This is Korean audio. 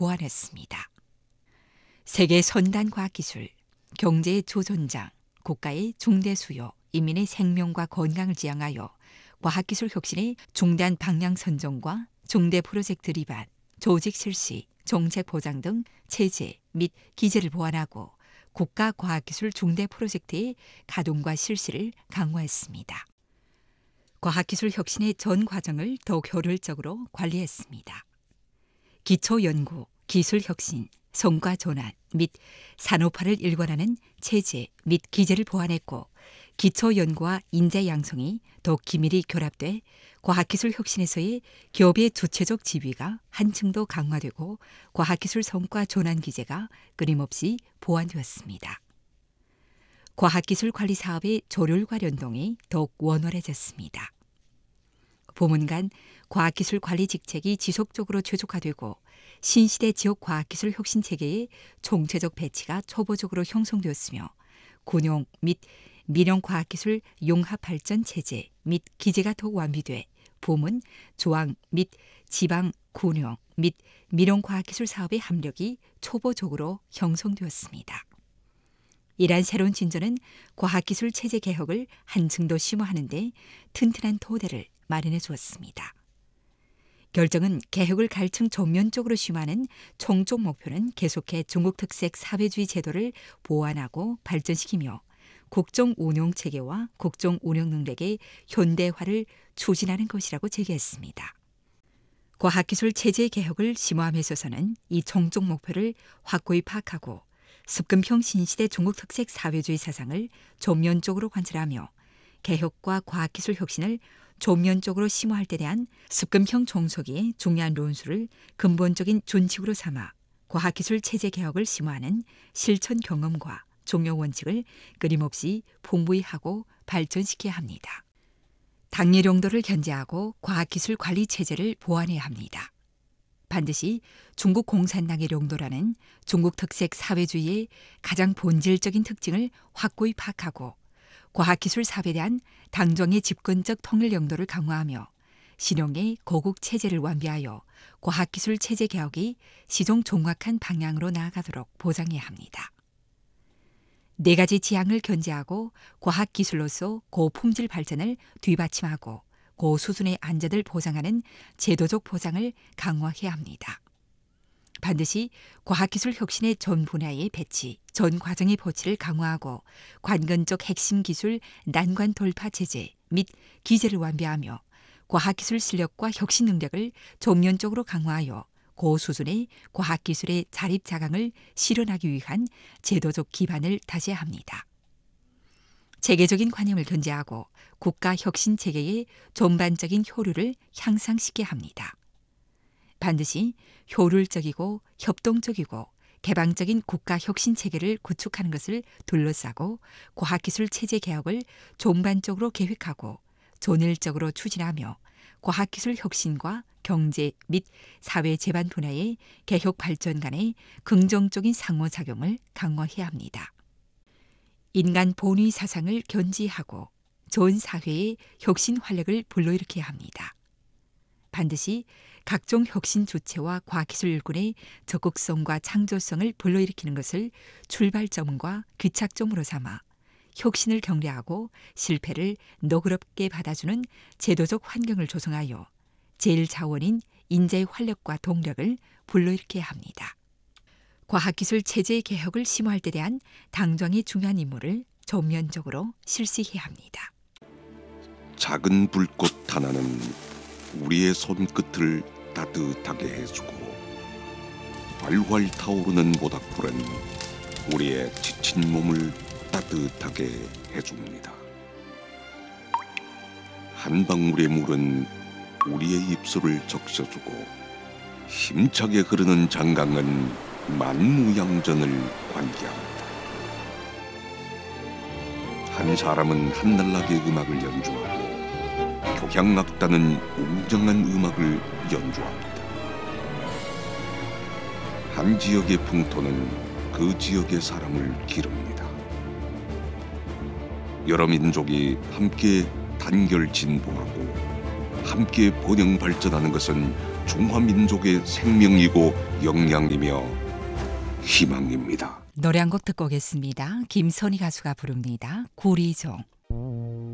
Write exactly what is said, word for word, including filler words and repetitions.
보완했습니다. 세계 선단 과학기술, 경제의 조존장, 국가의 중대 수요, 인민의 생명과 건강을 지향하여 과학기술 혁신의 중대한 방향 선정과 중대 프로젝트 리반, 조직 실시, 정책 보장 등 체제 및 기제를 보완하고 국가 과학기술 중대 프로젝트의 가동과 실시를 강화했습니다. 과학기술 혁신의 전 과정을 더욱 효율적으로 관리했습니다. 기초연구, 기술혁신, 성과 전환 및 산업화를 일관하는 체제 및 기제를 보완했고 기초연구와 인재 양성이 더욱 긴밀히 결합돼 과학기술 혁신에서의 기업의 주체적 지위가 한층 더 강화되고 과학기술 성과 전환 기제가 끊임없이 보완되었습니다. 과학기술 관리 사업의 조율과 연동이 더욱 원활해졌습니다. 부문 간 과학기술 관리 직책이 지속적으로 최적화되고 신시대 지역 과학기술 혁신 체계의 총체적 배치가 초보적으로 형성되었으며 군용 및 민영과학기술 융합발전 체제 및 기제가 더욱 완비돼 부문, 조항 및 지방, 군용 및 민영과학기술 사업의 합력이 초보적으로 형성되었습니다. 이러한 새로운 진전은 과학기술 체제 개혁을 한층 더 심화하는 데 튼튼한 토대를 마련해 주었습니다. 결정은 개혁을 갈층 전면적으로 심화하는 총적 목표는 계속해 중국 특색 사회주의 제도를 보완하고 발전시키며 국정 운영 체계와 국정 운영 능력의 현대화를 추진하는 것이라고 제기했습니다. 과학기술 체제 개혁을 심화함에 있어서는 이 총적 목표를 확고히 파악하고 습금형 신시대 중국 특색 사회주의 사상을 전면적으로 관철하며 개혁과 과학기술 혁신을 전면적으로 심화할 때 대한 습금형 종속의 중요한論수를 근본적인 준칙으로 삼아 과학기술 체제 개혁을 심화하는 실천 경험과 종용 원칙을 끊임없이 풍부히 하고 발전시켜야 합니다. 당일 용도를 견제하고 과학기술 관리 체제를 보완해야 합니다. 반드시 중국 공산당의 용도라는 중국 특색 사회주의의 가장 본질적인 특징을 확고히 파악하고 과학기술 사업에 대한 당정의 집권적 통일 용도를 강화하며 신용의 거국 체제를 완비하여 과학기술 체제 개혁이 시종 종확한 방향으로 나아가도록 보장해야 합니다. 네 가지 지향을 견제하고 과학기술로서 고품질 발전을 뒤받침하고 고수준의 안전을 보장하는 제도적 보장을 강화해야 합니다. 반드시 과학기술 혁신의 전 분야의 배치, 전 과정의 보치를 강화하고 관건적 핵심 기술 난관 돌파 체제 및 기제를 완비하며 과학기술 실력과 혁신 능력을 전면적으로 강화하여 고수준의 과학기술의 자립자강을 실현하기 위한 제도적 기반을 다져야 합니다. 체계적인 관념을 견제하고 국가 혁신 체계의 전반적인 효율을 향상시켜야 합니다. 반드시 효율적이고 협동적이고 개방적인 국가 혁신 체계를 구축하는 것을 둘러싸고 과학기술 체제 개혁을 전반적으로 계획하고 전일적으로 추진하며 과학기술 혁신과 경제 및 사회 재반 분야의 개혁 발전 간의 긍정적인 상호작용을 강화해야 합니다. 인간 본위 사상을 견지하고 전 사회의 혁신 활력을 불러일으켜야 합니다. 반드시 각종 혁신 주체와 과학기술 일꾼의 적극성과 창조성을 불러일으키는 것을 출발점과 귀착점으로 삼아 혁신을 격려하고 실패를 너그럽게 받아주는 제도적 환경을 조성하여 제일 자원인 인재의 활력과 동력을 불러일으켜야 합니다. 과학기술 체제 개혁을 심화할 때 대한 당정의 중요한 임무를 전면적으로 실시해야 합니다. 작은 불꽃 하나는 우리의 손끝을 따뜻하게 해주고 활활 타오르는 모닥불은 우리의 지친 몸을 따뜻하게 해줍니다. 한 방울의 물은 우리의 입술을 적셔주고 힘차게 흐르는 장강은 만무양전을 환기합니다. 한 사람은 한날나게 음악을 연주하고 교향악단은 웅장한 음악을 연주합니다. 한 지역의 풍토는 그 지역의 사람을 기릅니다. 여러 민족이 함께 단결 진보하고 함께 번영 발전하는 것은 중화민족의 생명이고 역량이며 희망입니다. 노래 한 곡 듣고 오겠습니다. 김선희 가수가 부릅니다. 구리종.